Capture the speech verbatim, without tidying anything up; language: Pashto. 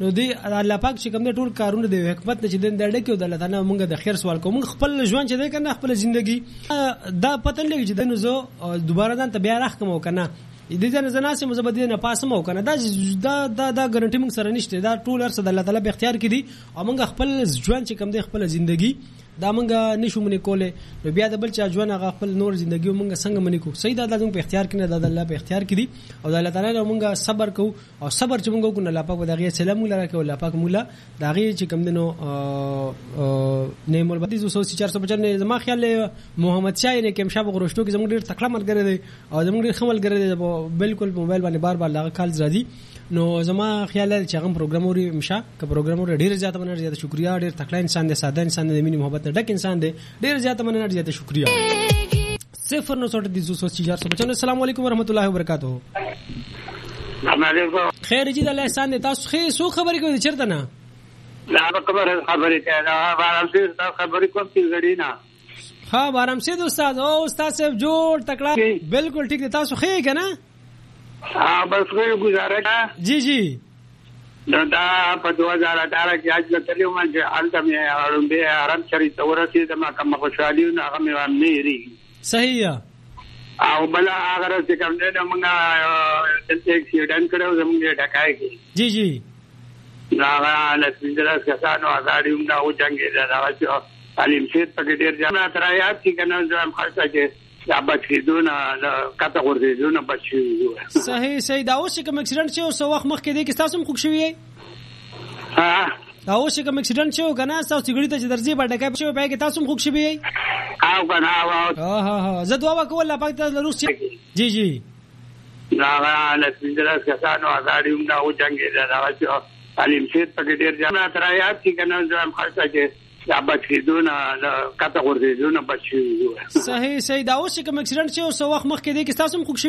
نو دی الله پاک چې کوم ټول کارونه دی حکمت چې د ډډه کې د الله تعالی مونږ د خیر سوال کوم خپل ژوند چې دی کنه خپل ژوندۍ دا پته لګي چې دنه زه دوباره ځان ته بیا راخ کوم کنه د دې نه زناسه مزبدي نه پاسمو کنه دا دا دا دا ګارانټي موږ سره نشته دا ټول ارسه د الله تعالی په اختیار کې دي او موږ خپل ژوند چې کوم دی خپل ژوندۍ دا موږ نشو منې کوله نو بیا د بل چا ژوند هغه خپل نور ژوندۍ موږ څنګه منې کو صحیح دا د موږ په اختیار کې نه د الله په اختیار کې دي او د الله تعالی موږ صبر کو او صبر چې موږ کو نه الله پاک دغه سلام مولا راکو الله پاک مولا دغه چې کوم دنو نیمول بدی زو چار سو پچاس زما خیال محمد شاه نه کوم شابه غروشتو کې زموږ ډیر تکړه مرګره دي او زموږ ډیر خمل ګره دي بالکل موبایل باندې بار بار لاغه کال زادي نو زما خیال چې هغه پروګراموري مشه ک پروګرامور ډیر زیات مننه زیات شکریا ډیر تکړه انسان دی ساده انسان دی مینه محبت ډک انسان دی ډیر زیات مننه زیات شکریا صفر نو سوټ دي زو چار سو پچاس السلام علیکم ورحمت الله وبرکاتہ خیر جی الله احسان دی تاسو خې سو خبرې کوي چرته نه لا خبر خبرې کوي دا بارم سي خبرې کوم چې غړي نه ها بارم سي استاد او استاد صاحب جوړ تکړه بالکل ٹھیک دی تاسو خې کنه हाँ बस कोई गुजारा था जी जी دا په دو هزار اठारह کې اج کتلې ومن چې حالت مې اړم به حرم شریف تورسي د ما کوم خوشالي نه هغه مې باندې ری صحیح او بل هغه چې کوم دې موږ د اکسیډنټ کړو زموږ ډکای کې جی جی دا له سپینځل کسانو ازادي موږ او څنګه دا چې تعلیم شي په کې ډیر ځان ترایات چې کنه ځم خاصه چې دا بچیدونه کته ورته بچی صحیح صحیح دا اوس کوم اکسیډنټ شو سو وخت مخکې دی کې تاسو خوښ شوی ها دا اوس کوم اکسیډنټ شو کنه تاسو سیګړی ته درځي په ډکه شو په کې تاسو خوښ شوی او کنه او ها ها زه دعا وکول الله پاک ته لروس جی جی دا له سپینځل کسانو ازادي موږ او څنګه دا چې تعلیم شي په کې ډیر ځان ترایات چې کنه ځم خاصه چې دا بچیدونه کته ورته بچی صحیح صحیح دا اوس کوم اکسیډنټ شو سو وخت مخکې دی کې تاسو خوښ